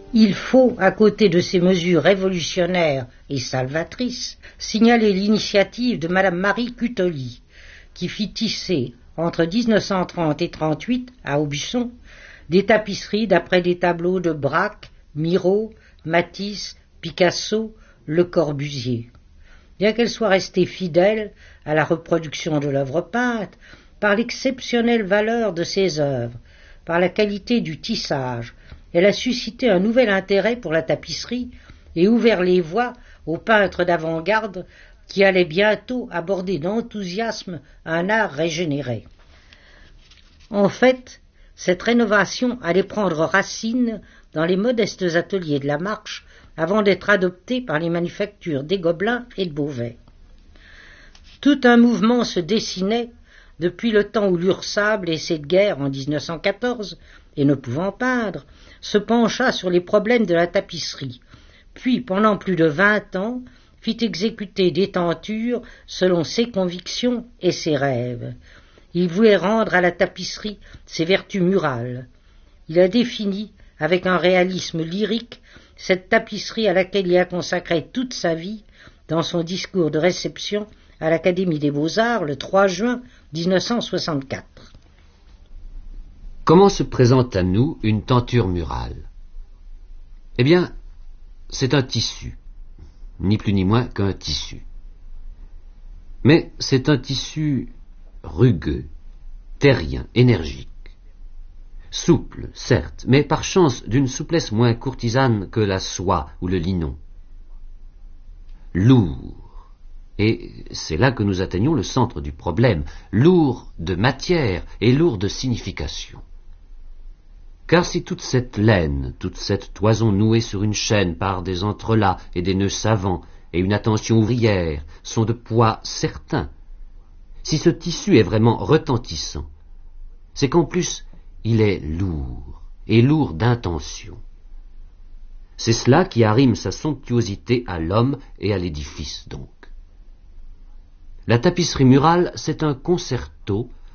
Il faut, à côté de ces mesures révolutionnaires et salvatrices, signaler l'initiative de Madame Marie Cutoli, qui fit tisser, entre 1930 et 1938, à Aubusson, des tapisseries d'après des tableaux de Braque, Miro, Matisse, Picasso, Le Corbusier. Bien qu'elle soit restée fidèle à la reproduction de l'œuvre peinte, par l'exceptionnelle valeur de ses œuvres, par la qualité du tissage, elle a suscité un nouvel intérêt pour la tapisserie et ouvert les voies aux peintres d'avant-garde qui allaient bientôt aborder d'enthousiasme un art régénéré. En fait, cette rénovation allait prendre racine dans les modestes ateliers de la Marche avant d'être adoptée par les manufactures des Gobelins et de Beauvais. Tout un mouvement se dessinait depuis le temps où l'Ursable, essai de guerre en 1914, et ne pouvant peindre, se pencha sur les problèmes de la tapisserie, puis pendant plus de 20 ans fit exécuter des tentures selon ses convictions et ses rêves. Il voulait rendre à la tapisserie ses vertus murales. Il a défini, avec un réalisme lyrique, cette tapisserie à laquelle il a consacré toute sa vie dans son discours de réception à l'Académie des Beaux-Arts le 3 juin 1964. Comment se présente à nous une tenture murale? Eh bien, c'est un tissu, ni plus ni moins qu'un tissu. Mais c'est un tissu rugueux, terrien, énergique. Souple, certes, mais par chance d'une souplesse moins courtisane que la soie ou le linon. Lourd, et c'est là que nous atteignons le centre du problème, lourd de matière et lourd de signification. Car si toute cette laine, toute cette toison nouée sur une chaîne par des entrelacs et des nœuds savants et une attention ouvrière sont de poids certain, si ce tissu est vraiment retentissant, c'est qu'en plus il est lourd, et lourd d'intention. C'est cela qui arrime sa somptuosité à l'homme et à l'édifice donc. La tapisserie murale, c'est un concerto